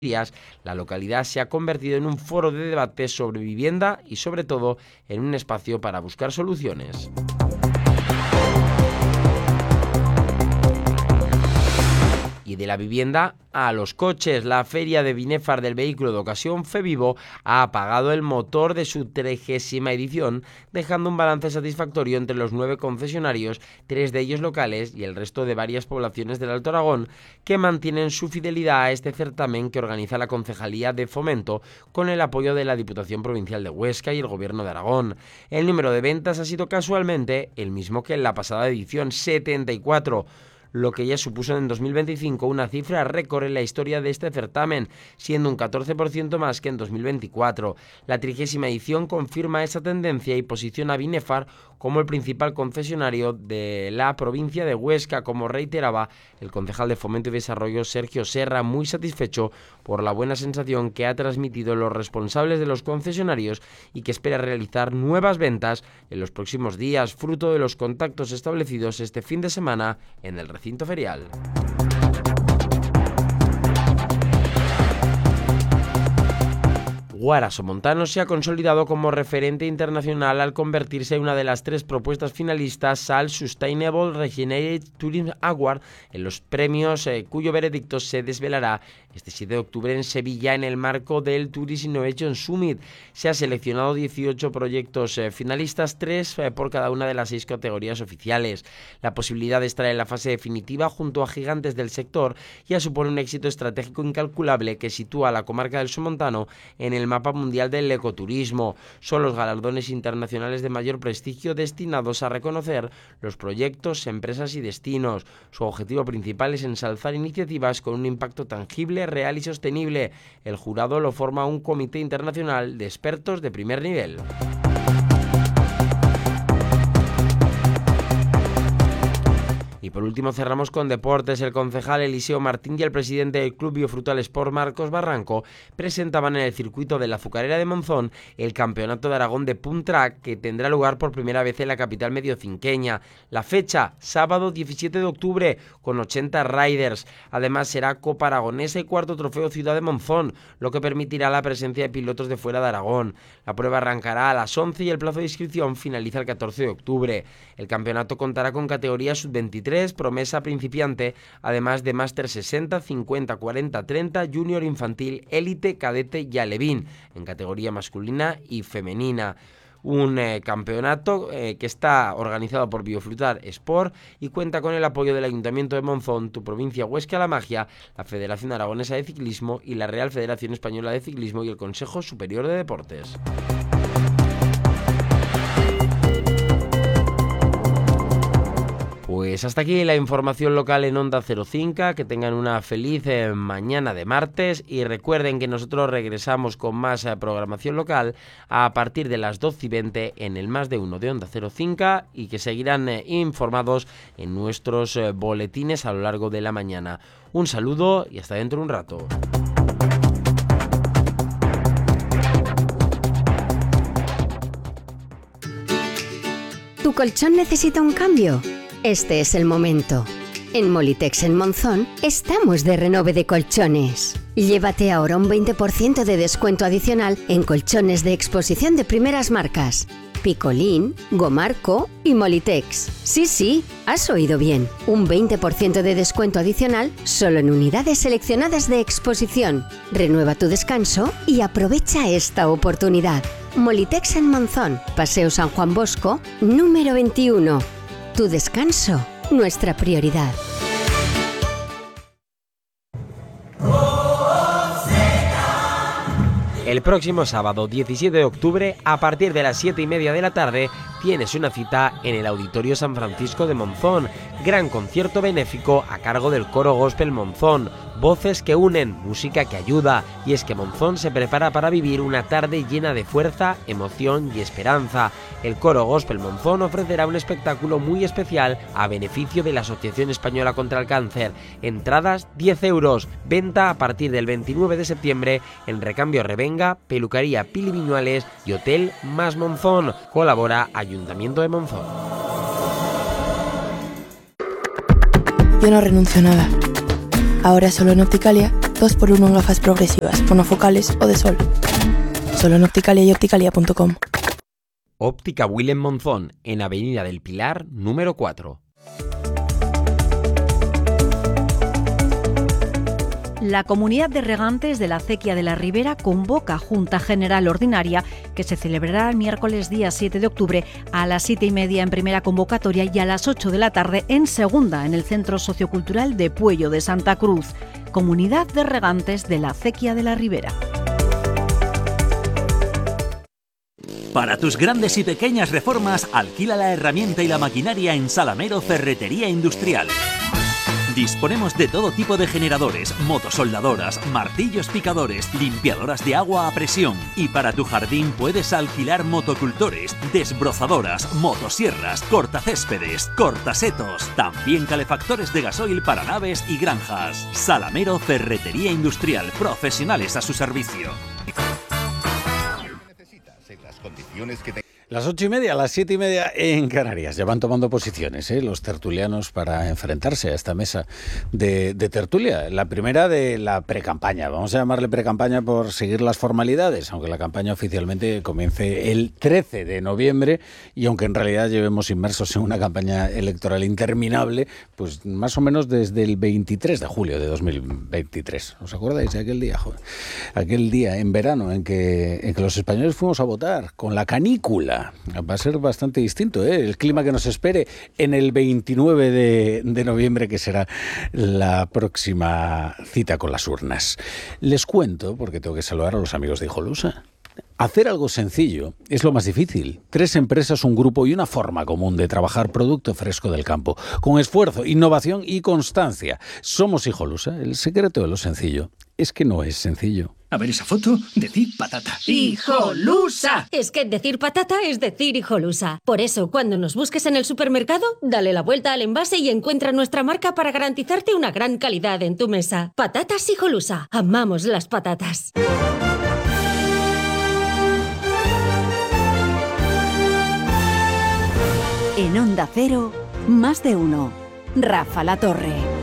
la localidad se ha convertido en un foro de debate sobre vivienda y, sobre todo, en un espacio para buscar soluciones. Y de la vivienda a los coches, la feria de Binefar del vehículo de ocasión Fevivo ha apagado el motor de su 30ª edición, dejando un balance satisfactorio entre los 9 concesionarios, 3 de ellos locales y el resto de varias poblaciones del Alto Aragón, que mantienen su fidelidad a este certamen que organiza la Concejalía de Fomento con el apoyo de la Diputación Provincial de Huesca y el Gobierno de Aragón. El número de ventas ha sido casualmente el mismo que en la pasada edición, 74, lo que ya supuso en 2025 una cifra récord en la historia de este certamen, siendo un 14% más que en 2024. La 30ª edición confirma esa tendencia y posiciona a Binefar como el principal concesionario de la provincia de Huesca, como reiteraba el concejal de Fomento y Desarrollo Sergio Serra, muy satisfecho por la buena sensación que ha transmitido los responsables de los concesionarios y que espera realizar nuevas ventas en los próximos días, fruto de los contactos establecidos este fin de semana en el recinto ferial. Huara Somontano se ha consolidado como referente internacional al convertirse en una de las 3 propuestas finalistas al Sustainable Regenerated Tourism Award en los premios cuyo veredicto se desvelará este 7 de octubre en Sevilla en el marco del Tourist Innovation Summit. Se han seleccionado 18 proyectos finalistas, 3 por cada una de las 6 categorías oficiales. La posibilidad de estar en la fase definitiva junto a gigantes del sector ya supone un éxito estratégico incalculable que sitúa a la comarca del Somontano en el mapa mundial del ecoturismo. Son los galardones internacionales de mayor prestigio destinados a reconocer los proyectos, empresas y destinos. Su objetivo principal es ensalzar iniciativas con un impacto tangible, real y sostenible. El jurado lo forma un comité internacional de expertos de primer nivel. Y por último cerramos con deportes. El concejal Eliseo Martín y el presidente del Club Biofrutal Sport, Marcos Barranco, presentaban en el circuito de la Azucarera de Monzón el Campeonato de Aragón de Punt Track, que tendrá lugar por primera vez en la capital mediocinqueña. La fecha, sábado 17 de octubre, con 80 riders. Además será Copa Aragonesa y 4º Trofeo Ciudad de Monzón, lo que permitirá la presencia de pilotos de fuera de Aragón. La prueba arrancará a las 11 y el plazo de inscripción finaliza el 14 de octubre. El campeonato contará con categoría sub-23, promesa principiante, además de Máster 60, 50, 40, 30, Junior Infantil, Élite, Cadete y Alevín, en categoría masculina y femenina. Un campeonato que está organizado por Biofrutal Sport y cuenta con el apoyo del Ayuntamiento de Monzón, Tu Provincia Huesca La Magia, la Federación Aragonesa de Ciclismo y la Real Federación Española de Ciclismo y el Consejo Superior de Deportes. Pues hasta aquí la información local en Onda 05, que tengan una feliz mañana de martes y recuerden que nosotros regresamos con más programación local a partir de las 12:20 en el Más de Uno de Onda 05 y que seguirán informados en nuestros boletines a lo largo de la mañana. Un saludo y hasta dentro de un rato. ¿Tu colchón necesita un cambio? Este es el momento. En Molitex en Monzón estamos de renove de colchones. Llévate ahora un 20% de descuento adicional en colchones de exposición de primeras marcas. Picolín, Gomarco y Molitex. Sí, has oído bien. Un 20% de descuento adicional solo en unidades seleccionadas de exposición. Renueva tu descanso y aprovecha esta oportunidad. Molitex en Monzón, Paseo San Juan Bosco, número 21. Tu descanso, nuestra prioridad. El próximo sábado 17 de octubre, a partir de las 7:30 de la tarde, tienes una cita en el Auditorio San Francisco de Monzón. Gran concierto benéfico a cargo del Coro Gospel Monzón. Voces que unen, música que ayuda. Y es que Monzón se prepara para vivir una tarde llena de fuerza, emoción y esperanza. El Coro Gospel Monzón ofrecerá un espectáculo muy especial a beneficio de la Asociación Española contra el Cáncer. Entradas 10 euros. Venta a partir del 29 de septiembre en Recambio Revenga, Peluquería Pili Viñuales y Hotel Más Monzón. Colabora Ayuntamiento de Monzón. Yo no renuncio a nada. Ahora solo en Opticalia 2x1 en gafas progresivas, monofocales o de sol. Solo en Opticalia y opticalia.com. Óptica Willem Monzón, en Avenida del Pilar, número 4. La Comunidad de Regantes de la Acequia de la Ribera convoca Junta General Ordinaria que se celebrará el miércoles día 7 de octubre a las 7:30 en primera convocatoria y a las 8 de la tarde en segunda en el Centro Sociocultural de Puello de Santa Cruz. Comunidad de Regantes de la Acequia de la Ribera. Para tus grandes y pequeñas reformas, alquila la herramienta y la maquinaria en Salamero Ferretería Industrial. Disponemos de todo tipo de generadores, motosoldadoras, martillos picadores, limpiadoras de agua a presión. Y para tu jardín puedes alquilar motocultores, desbrozadoras, motosierras, cortacéspedes, cortasetos. También calefactores de gasoil para naves y granjas. Salamero Ferretería Industrial, profesionales a su servicio. Las 8:30, las 7:30 en Canarias. Ya van tomando posiciones los tertulianos para enfrentarse a esta mesa de tertulia. La primera de la precampaña. Vamos a llamarle precampaña por seguir las formalidades, aunque la campaña oficialmente comience el 13 de noviembre y aunque en realidad llevemos inmersos en una campaña electoral interminable, pues más o menos desde el 23 de julio de 2023. ¿Os acordáis de aquel día? Joder, aquel día en verano en que los españoles fuimos a votar con la canícula. Va a ser bastante distinto, el clima que nos espere en el 29 de noviembre, que será la próxima cita con las urnas. Les cuento, porque tengo que saludar a los amigos de Hijolusa. Hacer algo sencillo es lo más difícil. 3 empresas, un grupo y una forma común de trabajar producto fresco del campo, con esfuerzo, innovación y constancia. Somos Hijolusa. El secreto de lo sencillo es que no es sencillo. A ver esa foto, decir patata. ¡Hijolusa! Es que decir patata es decir Hijolusa. Por eso, cuando nos busques en el supermercado, dale la vuelta al envase y encuentra nuestra marca para garantizarte una gran calidad en tu mesa. Patatas Hijolusa. Amamos las patatas. En Onda Cero, más de uno. Rafa La Torre.